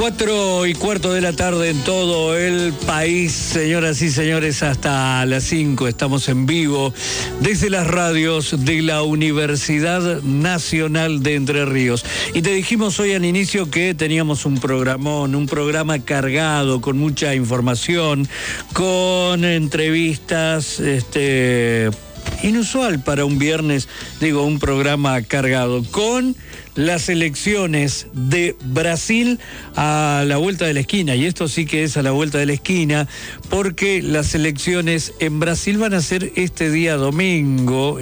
4:15 de la tarde en todo el país, señoras y señores, hasta las 5 estamos en vivo desde las radios de la Universidad Nacional de Entre Ríos. Y te dijimos hoy al inicio que teníamos un programón, un programa cargado con mucha información, con entrevistas, inusual para un viernes, un programa cargado, con las elecciones de Brasil a la vuelta de la esquina, y esto sí que es a la vuelta de la esquina, porque las elecciones en Brasil van a ser este día domingo.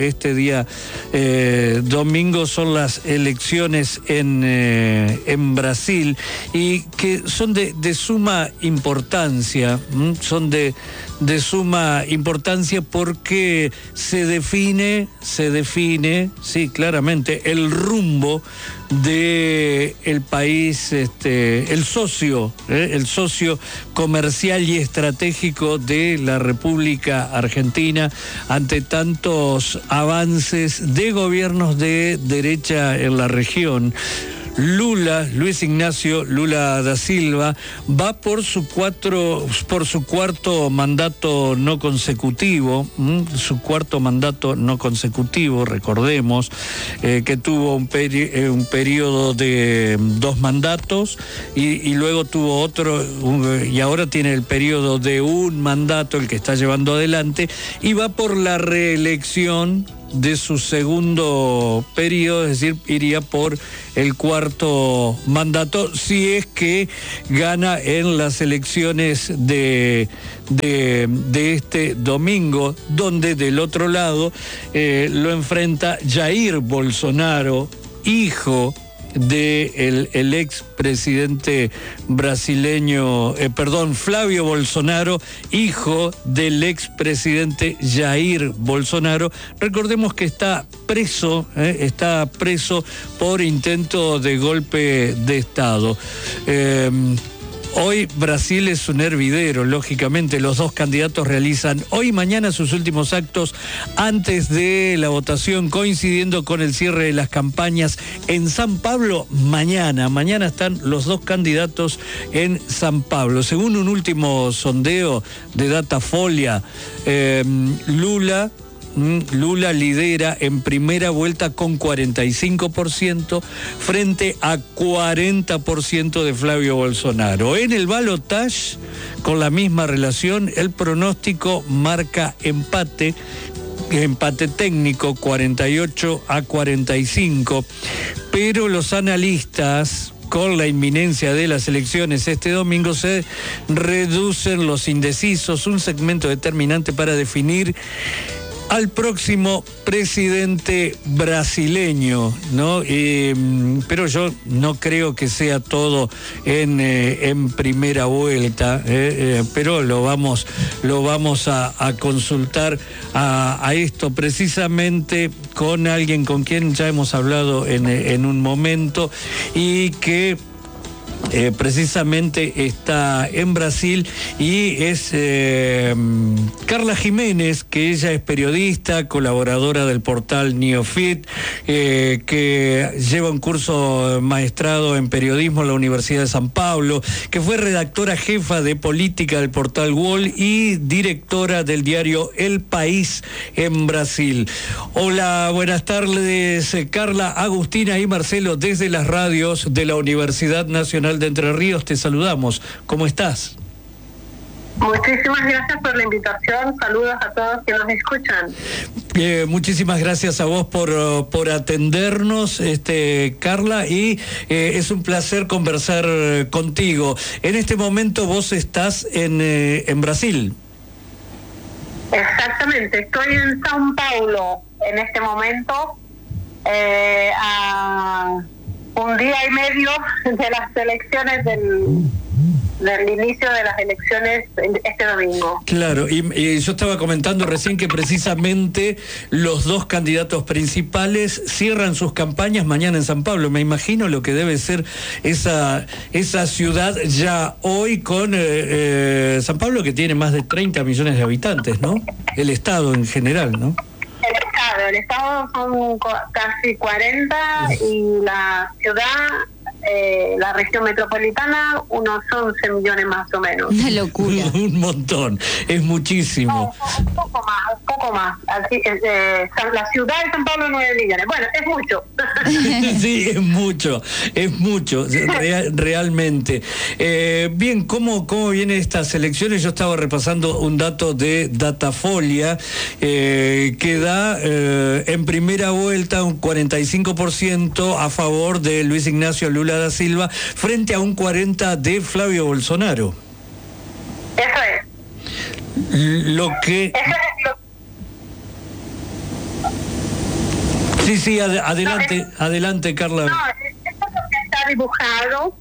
Domingo son las elecciones en Brasil, y que son de suma importancia, de suma importancia porque se define, sí, claramente, el rumbo de el país, el socio comercial y estratégico de la República Argentina ante tantos avances de gobiernos de derecha en la región. Luis Ignacio Lula da Silva va por su cuarto mandato no consecutivo, recordemos que tuvo un periodo de 2 mandatos y luego tuvo otro, y ahora tiene el periodo de 1 mandato, el que está llevando adelante, y va por la reelección de su segundo periodo, es decir, iría por el 4º mandato si es que gana en las elecciones de este domingo, donde del otro lado lo enfrenta Jair Bolsonaro, hijo del expresidente brasileño, Flavio Bolsonaro, hijo del expresidente Jair Bolsonaro. Recordemos que está preso por intento de golpe de Estado. Hoy Brasil es un hervidero, lógicamente. Los 2 candidatos realizan hoy y mañana sus últimos actos antes de la votación, coincidiendo con el cierre de las campañas en San Pablo mañana. Mañana están los 2 candidatos en San Pablo. Según un último sondeo de Datafolia, Lula lidera en primera vuelta con 45% frente a 40% de Flavio Bolsonaro. En el balotaje, con la misma relación, el pronóstico marca empate técnico, 48-45, pero los analistas, con la inminencia de las elecciones este domingo, se reducen los indecisos, un segmento determinante para definir al próximo presidente brasileño, ¿no? Pero yo no creo que sea todo en primera vuelta, pero lo vamos a consultar a esto precisamente con alguien con quien ya hemos hablado en un momento y que precisamente está en Brasil, y es Carla Jiménez, que ella es periodista, colaboradora del portal Neofit, que lleva un curso maestrado en periodismo en la Universidad de San Pablo, que fue redactora jefa de política del portal Wall y directora del diario El País en Brasil. Hola, buenas tardes, Carla. Agustina y Marcelo, desde las radios de la Universidad Nacional de Entre Ríos, te saludamos. ¿Cómo estás? Muchísimas gracias por la invitación. Saludos a todos que nos escuchan. Muchísimas gracias a vos por atendernos, Carla, y es un placer conversar contigo. En este momento vos estás en Brasil. Exactamente, estoy en São Paulo en este momento, a 1 día y medio de las elecciones del inicio de las elecciones este domingo. Claro, y yo estaba comentando recién que precisamente los 2 candidatos principales cierran sus campañas mañana en San Pablo. Me imagino lo que debe ser esa ciudad ya hoy, con San Pablo, que tiene más de 30 millones de habitantes, ¿no? El estado en general, ¿no? El estado son casi 40 y la ciudad, la la región metropolitana, unos 11 millones más o menos. Una locura. Un montón, es muchísimo. No, un poco más. Aquí, la ciudad de San Paulo, 9 millones. Bueno, es mucho. Sí, es mucho, realmente. Bien, ¿cómo vienen estas elecciones? Yo estaba repasando un dato de Datafolia que da en primera vuelta un 45% a favor de Luis Ignacio Lula da Silva frente a un 40% de Flavio Bolsonaro. Eso es. Lo que... Sí, adelante, Carla. No, esto es lo que está dibujado.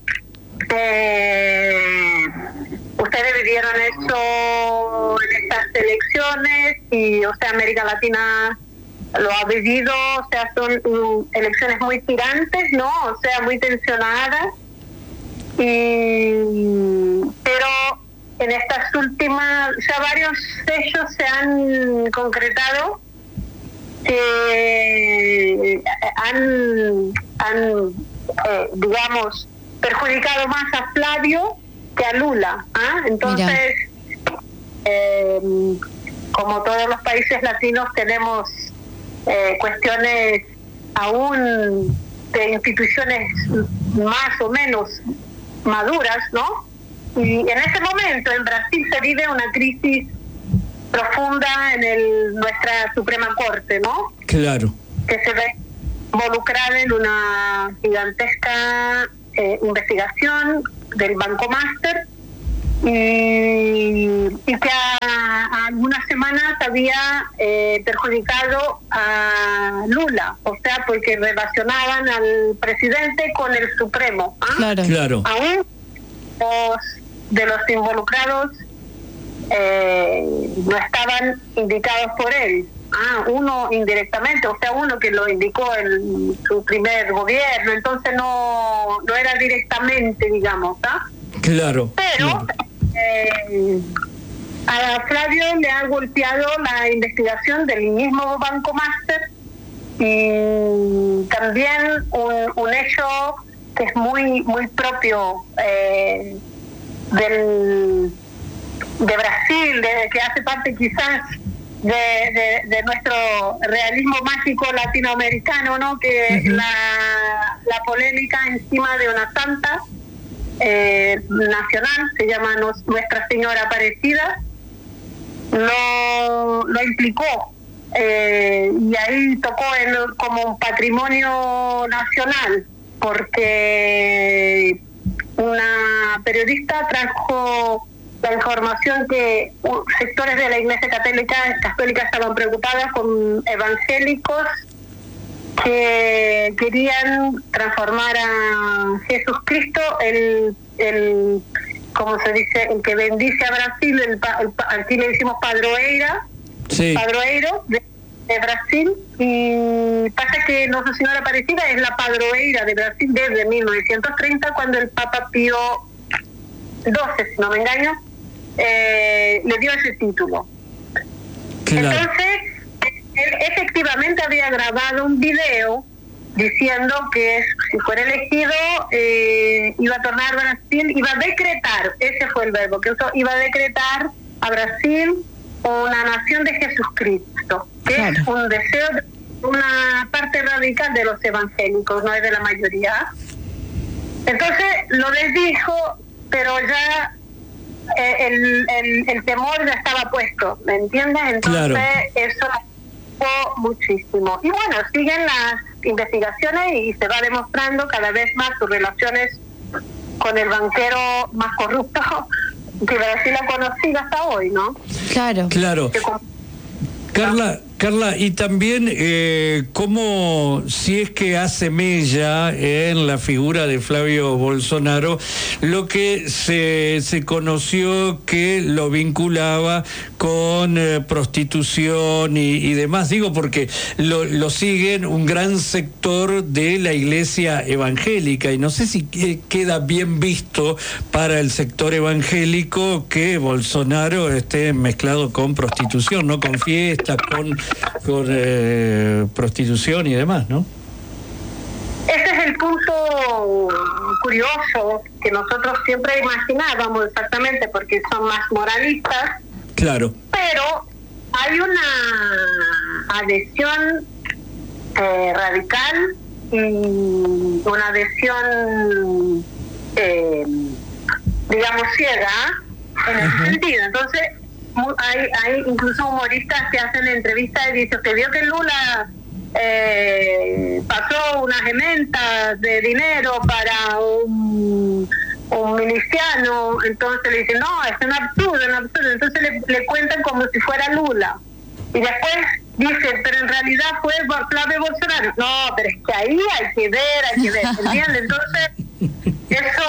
Ustedes vivieron eso en estas elecciones y, o sea, América Latina lo ha vivido, o sea, son elecciones muy tirantes, ¿no? O sea, muy tensionadas. Pero en estas últimas, ya varios hechos se han concretado que han digamos, perjudicado más a Flavio que a Lula. Entonces, como todos los países latinos tenemos cuestiones aún de instituciones más o menos maduras, ¿no? Y en ese momento en Brasil se vive una crisis profunda en nuestra Suprema Corte, ¿no? Claro. Que se ve involucrada en una gigantesca investigación del Banco Master y que a algunas semanas había perjudicado a Lula, o sea, porque relacionaban al presidente con el Supremo. Claro. Aún de los involucrados no estaban indicados por él. Uno indirectamente, o sea, uno que lo indicó en su primer gobierno, entonces no era directamente, digamos, Claro. Pero a Flavio le ha golpeado la investigación del mismo Banco Master y también un hecho que es muy propio de Brasil, que hace parte quizás de nuestro realismo mágico latinoamericano, ¿no? Que la polémica encima de una santa nacional, se llama Nuestra Señora Aparecida, lo implicó y ahí tocó como un patrimonio nacional, porque una periodista trajo la información que sectores de la Iglesia Católica estaban preocupadas con evangélicos que querían transformar a Jesucristo, el como se dice, el que bendice a Brasil, aquí le decimos padroeiro de Brasil, y pasa que Nuestra Señora Aparecida es la padroeira de Brasil desde 1930, cuando el Papa Pío XII, si no me engaño, le dio ese título. Claro. Entonces, él efectivamente había grabado un video diciendo que si fuera elegido iba a tornar Brasil, iba a decretar, ese fue el verbo que usó, iba a decretar a Brasil una nación de Jesucristo, que claro, es un deseo de una parte radical de los evangélicos, no es de la mayoría. Entonces lo desdijo, pero ya el temor ya estaba puesto, ¿me entiendes? Entonces claro, eso fue muchísimo. Y bueno, siguen las investigaciones y se va demostrando cada vez más sus relaciones con el banquero más corrupto que Brasil ha conocido hasta hoy, ¿no? Claro. Carla, y también cómo, si es que hace mella en la figura de Flavio Bolsonaro, lo que se conoció que lo vinculaba con prostitución y demás, digo porque lo siguen un gran sector de la iglesia evangélica, y no sé si queda bien visto para el sector evangélico que Bolsonaro esté mezclado con prostitución, no con fiestas, con prostitución y demás, ¿no? Ese es el punto curioso, que nosotros siempre imaginábamos exactamente porque son más moralistas. Claro. Pero hay una adhesión radical y una adhesión, digamos, ciega en ese sentido. Entonces, hay incluso humoristas que hacen entrevistas y dicen que vio que Lula pasó unas gementas de dinero para un miliciano, entonces le dicen, no, es un absurdo, entonces le cuentan como si fuera Lula. Y después dicen, pero en realidad fue Flavio Bolsonaro. No, pero es que ahí hay que ver, ¿entiendes? Entonces, eso,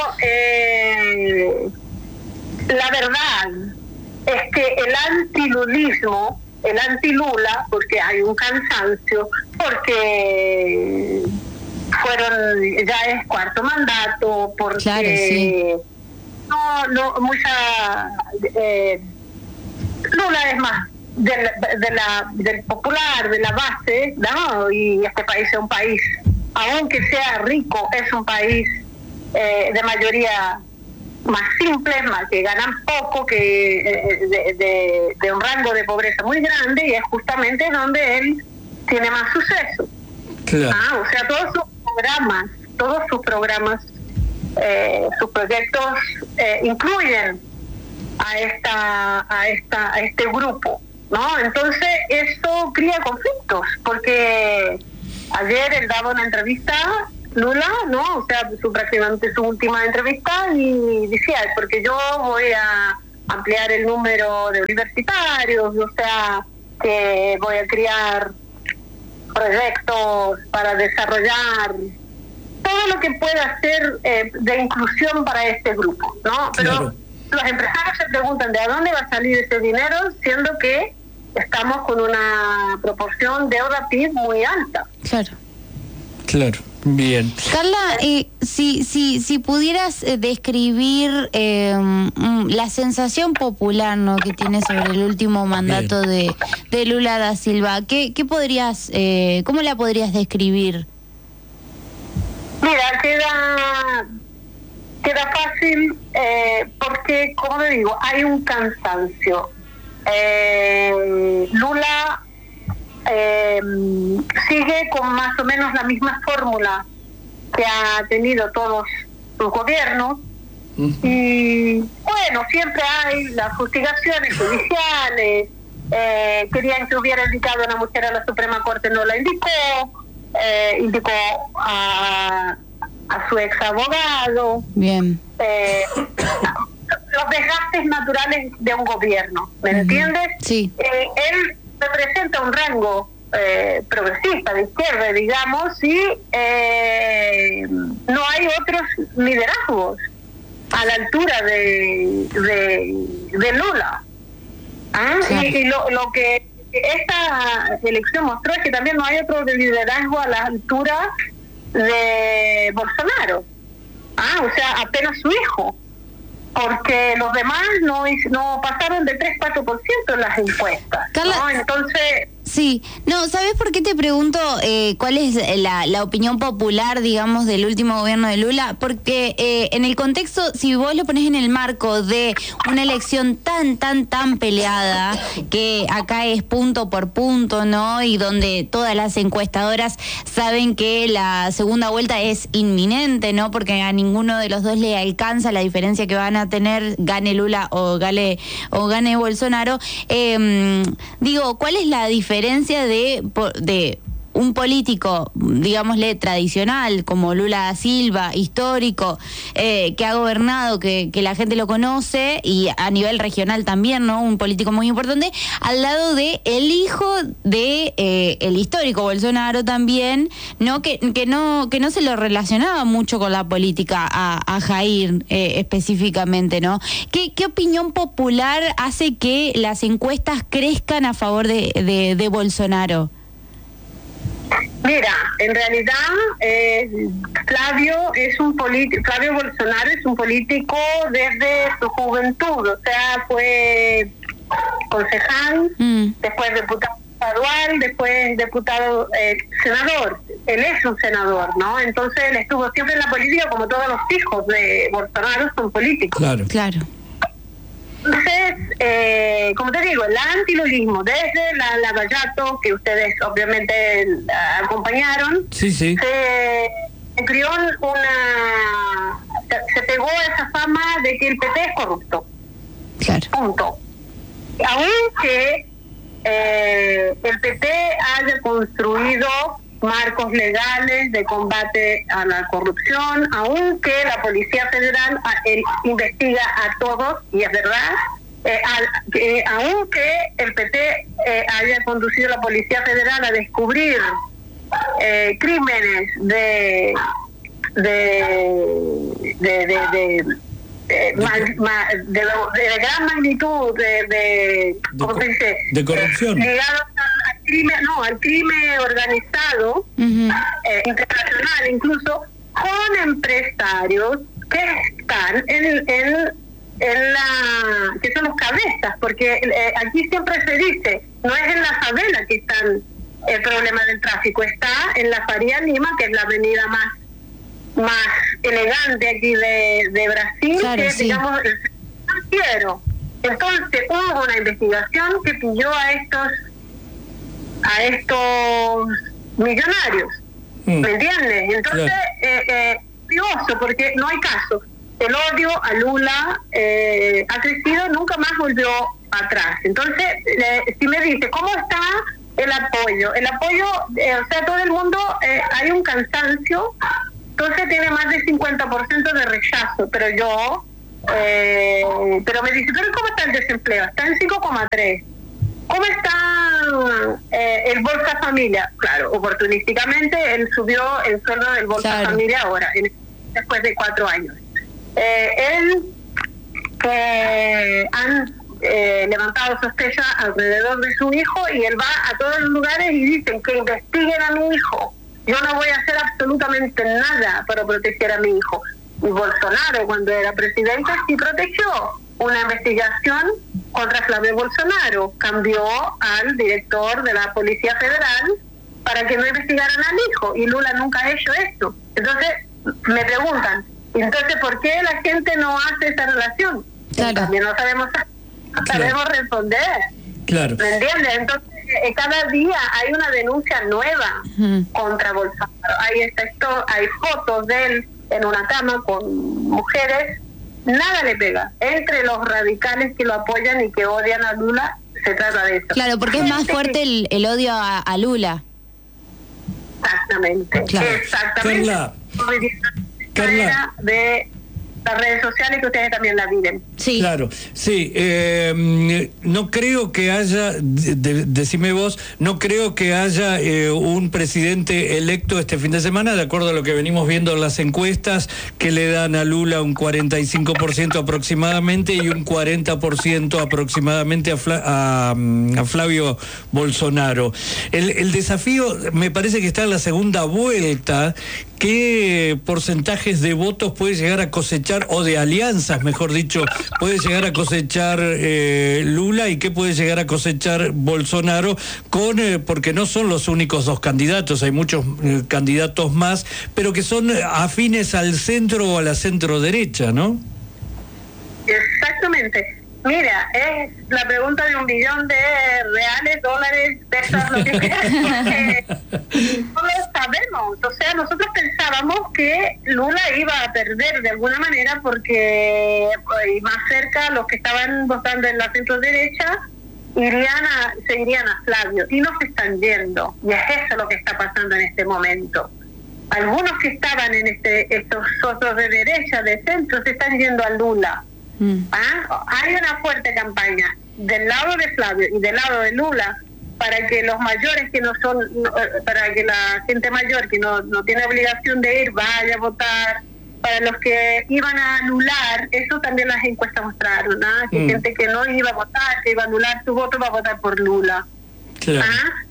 la verdad es que el antilulismo, el antilula, porque hay un cansancio, porque ya es cuarto mandato, porque claro, sí. Lula es más del popular, de la base, ¿no? Y este país es un país, aunque sea rico, es un país de mayoría más simple, más que ganan poco, que de un rango de pobreza muy grande, y es justamente donde él tiene más suceso. Claro. O sea, todos sus programas, sus proyectos incluyen a este grupo, ¿no? Entonces eso cría conflictos, porque ayer él daba una entrevista, Lula, ¿no? O sea, prácticamente su última entrevista, y decía, porque yo voy a ampliar el número de universitarios, o sea, que voy a crear proyectos para desarrollar todo lo que pueda ser de inclusión para este grupo, ¿no? Pero claro, los empresarios se preguntan de dónde va a salir ese dinero, siendo que estamos con una proporción deuda-PIB muy alta. Claro, bien. Carla, si pudieras describir la sensación popular, ¿no?, que tiene sobre el último mandato de Lula da Silva, ¿cómo la podrías describir? Mira, queda fácil porque, como te digo, hay un cansancio. Lula sigue con más o menos la misma fórmula que ha tenido todos sus gobiernos. Y bueno, siempre hay las fustigaciones judiciales. Querían que hubiera indicado a una mujer a la Suprema Corte, no la indicó. Indicó a su ex abogado. Bien. Los desgastes naturales de un gobierno, ¿me entiendes? Sí. Él representa un rango progresista, de izquierda, digamos, y no hay otros liderazgos a la altura de Lula. Claro. Y lo que esta elección mostró es que también no hay otro liderazgo a la altura de Bolsonaro. O sea, apenas su hijo, porque los demás no pasaron de 3-4% en las encuestas, Carla, ¿no? Entonces... Sí, no, ¿sabes por qué te pregunto cuál es la opinión popular, digamos, del último gobierno de Lula? Porque en el contexto, si vos lo ponés en el marco de una elección tan peleada, que acá es punto por punto, ¿no? Y donde todas las encuestadoras saben que la segunda vuelta es inminente, ¿no? Porque a ninguno de los dos le alcanza la diferencia que van a tener, gane Lula o gane Bolsonaro. Digo, ¿cuál es la diferencia de un político, digámosle, tradicional, como Lula da Silva, histórico, que ha gobernado, que la gente lo conoce, y a nivel regional también, ¿no? Un político muy importante, al lado de el hijo de el histórico Bolsonaro también, ¿no? Que no se lo relacionaba mucho con la política a Jair específicamente, ¿no? ¿Qué opinión popular hace que las encuestas crezcan a favor de Bolsonaro? Mira, en realidad Flavio Bolsonaro es un político desde su juventud, o sea, fue concejal, después diputado estadual, después diputado senador. él es un senador, ¿no? Entonces él estuvo siempre en la política, como todos los hijos de Bolsonaro son políticos. Claro. Entonces, como te digo, el antilulismo, desde la Lavallato, que ustedes obviamente acompañaron, sí, se crió se pegó esa fama de que el PT es corrupto. Claro. Punto. Aunque el PT haya construido marcos legales de combate a la corrupción, aunque la Policía Federal investiga a todos, y es verdad, aunque el PT haya conducido a la Policía Federal a descubrir crímenes de gran magnitud, ¿cómo se dice? De corrupción. Ligados al crimen organizado, internacional, incluso con empresarios que están que son los cabezas, porque aquí siempre se dice, no es en la favela que están el problema del tráfico, está en la Faría Lima, que es la avenida más elegante aquí de Brasil, claro, que es, digamos, el financiero. Entonces hubo una investigación que pilló a estos millonarios, ¿me entiendes? Entonces, curioso, porque no hay caso. El odio a Lula ha crecido, nunca más volvió atrás. Entonces, si me dice, ¿cómo está el apoyo? El apoyo, o sea, todo el mundo, hay un cansancio, entonces tiene más del 50% de rechazo, pero me dice, ¿pero cómo está el desempleo? Está en 5,3. ¿Cómo está el Bolsa Familia? Claro, oportunísticamente él subió el sueldo del Bolsa Familia ahora, después de 4 años. Han levantado sospecha alrededor de su hijo y él va a todos los lugares y dicen que investiguen a mi hijo. Yo no voy a hacer absolutamente nada para proteger a mi hijo. Y Bolsonaro, cuando era presidente, sí protegió una investigación contra Flavio Bolsonaro. Cambió al director de la Policía Federal para que no investigaran al hijo. Y Lula nunca ha hecho esto. Entonces, me preguntan, entonces, ¿por qué la gente no hace esa relación? Claro. También no sabemos responder. Claro. ¿Me entiendes? Entonces, cada día hay una denuncia nueva contra Bolsonaro. Hay fotos de él en una cama con mujeres. Nada le pega. Entre los radicales que lo apoyan y que odian a Lula, se trata de eso. Claro, porque es más fuerte el odio a Lula. Exactamente. Claro. Exactamente. Carla, de las redes sociales, que ustedes también la viven. Sí. Claro, sí. No creo que haya, decime vos, no creo que haya un presidente electo este fin de semana, de acuerdo a lo que venimos viendo en las encuestas, que le dan a Lula un 45% aproximadamente y un 40% aproximadamente a Flavio Bolsonaro. El desafío me parece que está en la segunda vuelta. ¿Qué porcentajes de votos puede llegar a cosechar, o de alianzas, mejor dicho, puede llegar a cosechar Lula, y qué puede llegar a cosechar Bolsonaro, porque no son los únicos dos candidatos, hay muchos candidatos más, pero que son afines al centro o a la centro derecha, ¿no? Exactamente. Mira, es la pregunta de 1 billón de reales, dólares, pesos, lo que quieras, porque no lo sabemos. O sea, nosotros pensábamos que Lula iba a perder de alguna manera porque más cerca los que estaban votando en la centro derecha seguirían a Flavio, y no se están yendo, y es eso lo que está pasando en este momento. Algunos que estaban en estos otros de derecha, de centro, se están yendo a Lula. Hay una fuerte campaña del lado de Flavio y del lado de Lula para que los mayores para que la gente mayor que no tiene obligación de ir vaya a votar, para los que iban a anular, eso también las encuestas mostraron, que gente que no iba a votar, que iba a anular su voto, va a votar por Lula. Claro.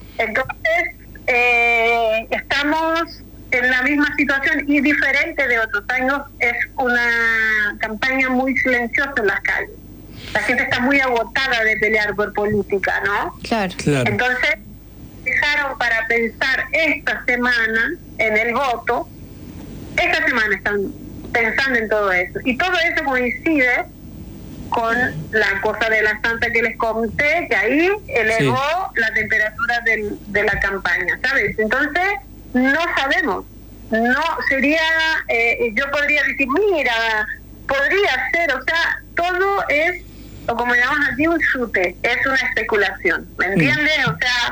Entonces, estamos en la misma situación y diferente de otros años. Es una campaña muy silenciosa en las calles. La gente está muy agotada de pelear por política, ¿no? Claro. Entonces, dejaron para pensar esta semana en el voto, esta semana están pensando en todo eso. Y todo eso coincide con la cosa de la Santa que les conté, que ahí elevó la temperatura de la campaña, ¿sabes? Entonces, no sabemos. No sería, yo podría decir, mira, podría ser, o sea, todo es, o como llamamos aquí, un chute, es una especulación, ¿me entiendes? O sea,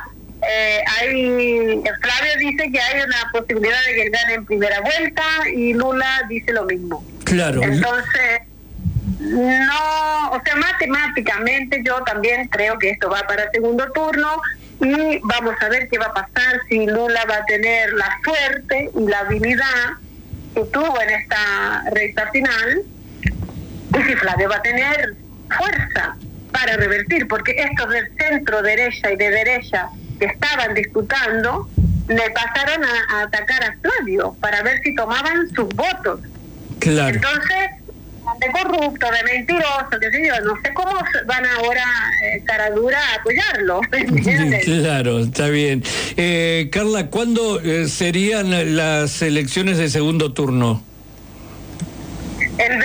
Flavio dice que hay una posibilidad de que él gane en primera vuelta y Lula dice lo mismo. Claro. Entonces, no, o sea, matemáticamente yo también creo que esto va para segundo turno y vamos a ver qué va a pasar, si Lula va a tener la suerte y la habilidad que tuvo en esta recta final y si Flavio va a tener fuerza para revertir, porque estos del centro derecha y de derecha que estaban disputando le pasaron a atacar a Flavio para ver si tomaban sus votos. Claro. Entonces, de corrupto, de mentiroso, qué sé yo, no sé cómo van ahora cara dura a apoyarlo. Claro, está bien. Carla, ¿cuándo serían las elecciones de segundo turno? El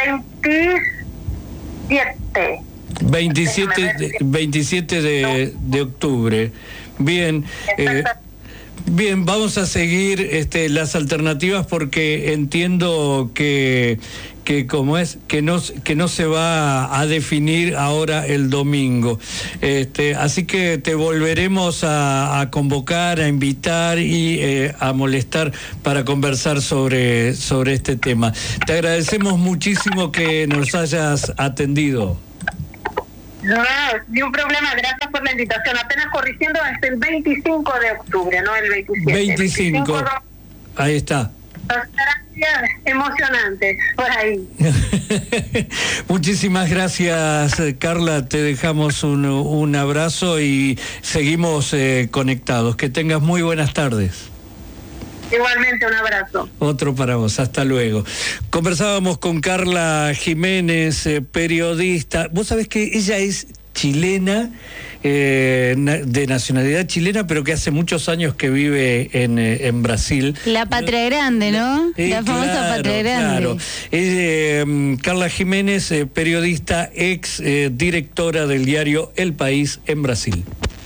27 de octubre. Bien. Bien, vamos a seguir las alternativas porque entiendo que como es que no se va a definir ahora el domingo, así que te volveremos a convocar, a invitar y a molestar para conversar sobre este tema. Te agradecemos muchísimo que nos hayas atendido. No, ni un problema, gracias por la invitación. Apenas corrigiendo, es el 25 de octubre, no el 27. 25 ahí está. Gracias, emocionante, por ahí. Muchísimas gracias, Carla, te dejamos un abrazo y seguimos conectados. Que tengas muy buenas tardes. Igualmente, un abrazo. Otro para vos, hasta luego. Conversábamos con Carla Jiménez, periodista. Vos sabés que ella es chilena, de nacionalidad chilena, pero que hace muchos años que vive en Brasil. La Patria Grande, ¿no? La famosa Patria Grande. Claro. Carla Jiménez, periodista, ex directora del diario El País en Brasil.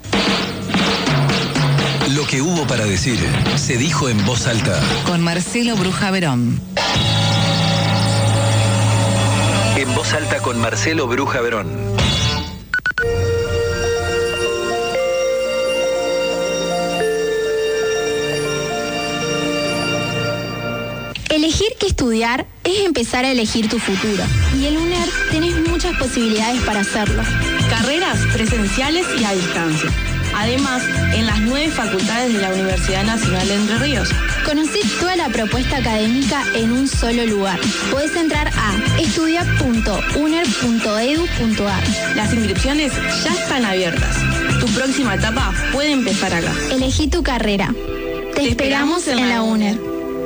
Lo que hubo para decir se dijo en voz alta. Con Marcelo Bruja Verón. En voz alta con Marcelo Bruja Verón. Elegir qué estudiar es empezar a elegir tu futuro. Y en UNER tenés muchas posibilidades para hacerlo. Carreras presenciales y a distancia. Además, en las 9 facultades de la Universidad Nacional de Entre Ríos. Conocí toda la propuesta académica en un solo lugar. Podés entrar a estudia.uner.edu.ar. Las inscripciones ya están abiertas. Tu próxima etapa puede empezar acá. Elegí tu carrera. Te esperamos en la UNER.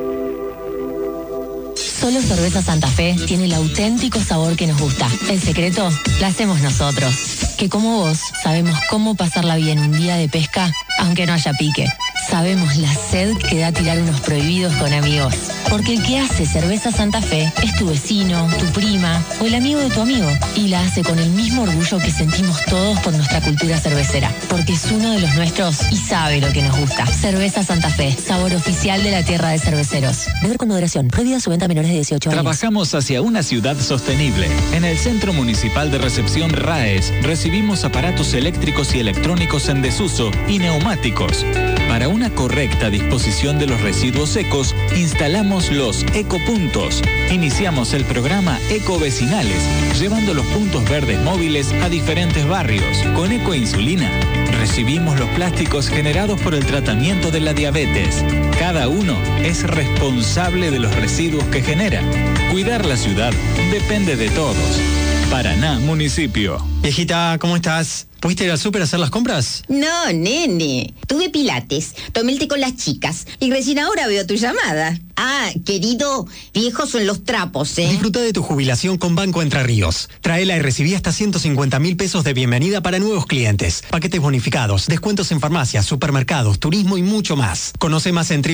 Solo Cerveza Santa Fe tiene el auténtico sabor que nos gusta. El secreto lo hacemos nosotros, que como vos sabemos cómo pasarla bien un día de pesca, aunque no haya pique. Sabemos la sed que da tirar unos prohibidos con amigos. Porque el que hace Cerveza Santa Fe es tu vecino, tu prima o el amigo de tu amigo. Y la hace con el mismo orgullo que sentimos todos por nuestra cultura cervecera. Porque es uno de los nuestros y sabe lo que nos gusta. Cerveza Santa Fe, sabor oficial de la tierra de cerveceros. Beber con moderación. Prohibida su venta a menores de 18 años. Trabajamos hacia una ciudad sostenible. En el Centro Municipal de Recepción RAES recibimos aparatos eléctricos y electrónicos en desuso y neumáticos. Para una correcta disposición de los residuos secos, instalamos los ecopuntos. Iniciamos el programa Ecovecinales, llevando los puntos verdes móviles a diferentes barrios. Con Ecoinsulina, recibimos los plásticos generados por el tratamiento de la diabetes. Cada uno es responsable de los residuos que genera. Cuidar la ciudad depende de todos. Paraná, municipio. Viejita, ¿cómo estás? ¿Pudiste ir al súper a hacer las compras? No, nene. Tuve pilates, tomé el té con las chicas y recién ahora veo tu llamada. Ah, querido, viejos son los trapos, ¿eh? Disfruta de tu jubilación con Banco Entre Ríos. Traela y recibí hasta 150.000 pesos de bienvenida para nuevos clientes. Paquetes bonificados, descuentos en farmacias, supermercados, turismo y mucho más. Conoce más en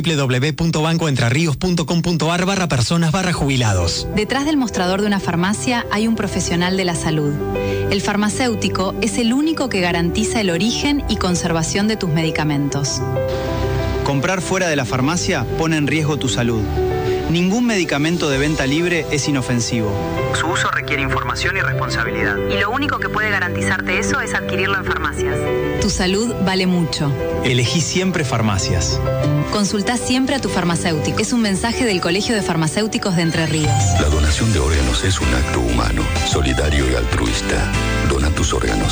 www.bancoentrerrios.com.ar/personas/jubilados. Detrás del mostrador de una farmacia hay un profesional de la salud. El farmacéutico es el único que garantiza el origen y conservación de tus medicamentos. Comprar fuera de la farmacia pone en riesgo tu salud. Ningún medicamento de venta libre es inofensivo. Su uso requiere información y responsabilidad. Y lo único que puede garantizarte eso es adquirirlo en farmacias. Tu salud vale mucho. Elegí siempre farmacias. Consultá siempre a tu farmacéutico. Es un mensaje del Colegio de Farmacéuticos de Entre Ríos. La donación de órganos es un acto humano, solidario y altruista. Dona tus órganos.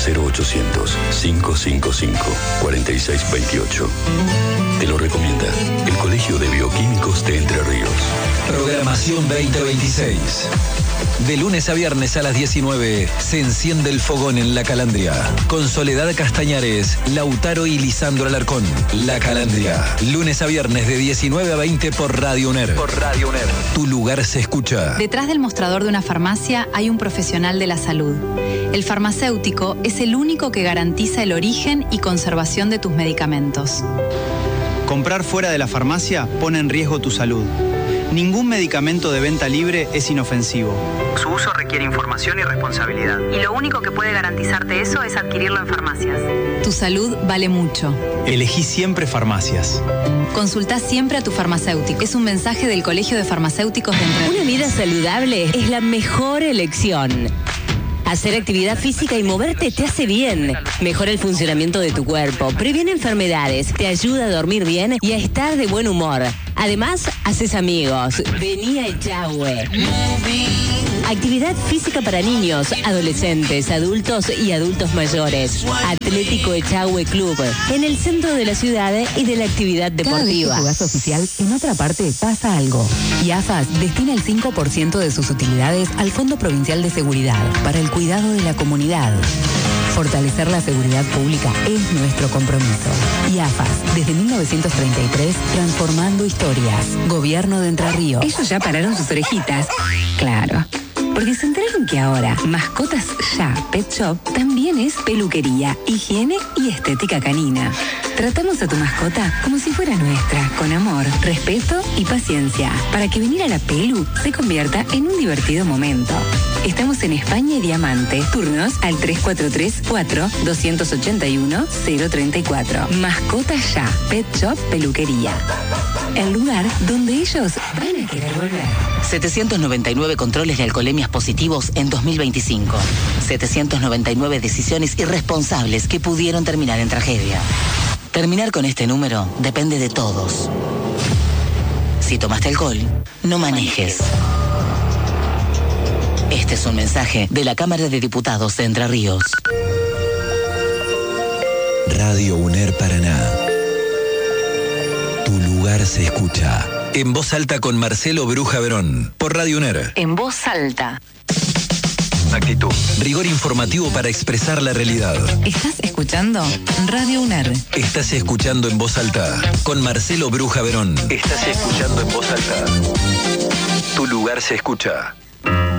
0800-555-4628. Te lo recomienda el Colegio de Bioquímicos de Entre Ríos. Programación 2026. De lunes a viernes a las 19 se enciende el fogón en La Calandria. Con Soledad Castañares, Lautaro y Lisandro Alarcón. La Calandria. Lunes a viernes de 19 a 20 por Radio UNER. Tu lugar se escucha. Detrás del mostrador de una farmacia hay un profesional de la salud. El farmacéutico es el único que garantiza el origen y conservación de tus medicamentos. Comprar fuera de la farmacia pone en riesgo tu salud. Ningún medicamento de venta libre es inofensivo. Su uso requiere información y responsabilidad. Y lo único que puede garantizarte eso es adquirirlo en farmacias. Tu salud vale mucho. Elegí siempre farmacias. Consultá siempre a tu farmacéutico. Es un mensaje del Colegio de Farmacéuticos de Entre Ríos. Una vida saludable es la mejor elección. Hacer actividad física y moverte te hace bien. Mejora el funcionamiento de tu cuerpo, previene enfermedades, te ayuda a dormir bien y a estar de buen humor. Además, haces amigos. Vení a Echagüe. Actividad física para niños, adolescentes, adultos y adultos mayores. Atlético Echagüe Club, en el centro de la ciudad y de la actividad deportiva. Cada vez que jugás oficial, en otra parte pasa algo. Y AFAS destina el 5% de sus utilidades al Fondo Provincial de Seguridad para el cuidado de la comunidad. Fortalecer la seguridad pública es nuestro compromiso. Y AFAS, desde 1933, transformando historias. Gobierno de Entre Ríos. Ellos ya pararon sus orejitas. Claro. Porque se enteraron que ahora Mascotas Ya Pet Shop también es peluquería, higiene y estética canina. Tratamos a tu mascota como si fuera nuestra, con amor, respeto y paciencia, para que venir a la pelu se convierta en un divertido momento. Estamos en España y Diamante. Turnos al 343-4-281-034. Mascotas Ya Pet Shop Peluquería. El lugar donde ellos van a querer volver. 799 controles de alcoholemias positivos en 2025. 799 decisiones irresponsables que pudieron terminar en tragedia. Terminar con este número depende de todos. Si tomaste alcohol, no manejes. Este es un mensaje de la Cámara de Diputados de Entre Ríos. Radio UNER Paraná. Tu lugar se escucha. En voz alta con Marcelo Bruja Verón. Por Radio UNER. En voz alta. Actitud. Rigor informativo para expresar la realidad. ¿Estás escuchando? Radio UNER. Estás escuchando en voz alta con Marcelo Bruja Verón. Estás escuchando en voz alta. Tu lugar se escucha.